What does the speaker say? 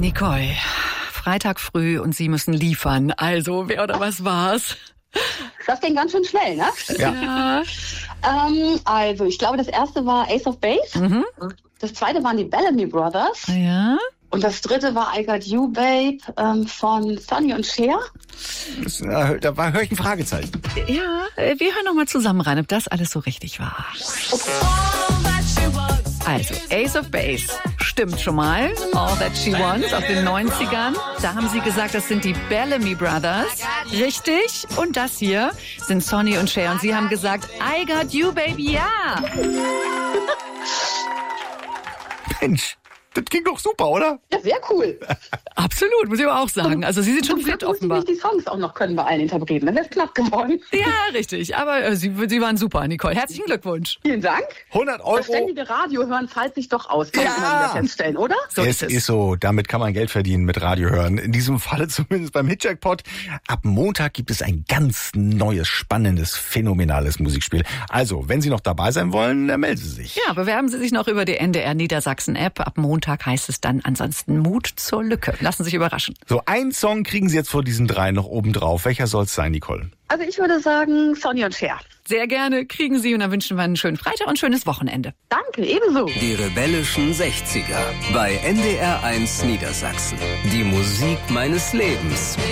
Nicole, Freitag früh und Sie müssen liefern. Also, wer oder was war's? Das ging ganz schön schnell, ne? Ja. Also, ich glaube, das erste war Ace of Base. Mhm. Das zweite waren die Bellamy Brothers. Ja. Und das dritte war I Got You, Babe von Sonny und Cher. Da höre ich ein Fragezeichen. Ja, wir hören nochmal zusammen rein, ob das alles so richtig war. Also, Ace of Base stimmt schon mal. All That She Wants aus den 90ern. Da haben Sie gesagt, das sind die Bellamy Brothers. Richtig. Und das hier sind Sonny und Cher. Und Sie haben gesagt, I Got You, Baby, ja. Mensch, das ging doch super, oder? Ja, sehr cool. Absolut, muss ich aber auch sagen. Also Sie sind schon fit offenbar. Ich die Songs auch noch können bei allen Interpreten. Dann wäre es knapp geworden. Ja, richtig. Aber Sie waren super, Nicole. Herzlichen Glückwunsch. Vielen Dank. 100 Das Euro. ständige Radio hören zahlt sich doch aus, kann man immer wieder feststellen, oder? So Es ist so, damit kann man Geld verdienen mit Radio hören. In diesem Falle zumindest beim Hitjackpot. Ab Montag gibt es ein ganz neues, spannendes, phänomenales Musikspiel. Also, wenn Sie noch dabei sein wollen, dann melden Sie sich. Ja, bewerben Sie sich noch über die NDR Niedersachsen App. Ab Montag heißt es dann ansonsten Mut zur Lücke. Lassen Sie sich überraschen. So, einen Song kriegen Sie jetzt vor diesen drei noch oben drauf. Welcher soll es sein, Nicole? Also ich würde sagen Sonny und Cher. Sehr gerne kriegen Sie und dann wünschen wir einen schönen Freitag und ein schönes Wochenende. Danke, ebenso. Die rebellischen 60er bei NDR 1 Niedersachsen. Die Musik meines Lebens.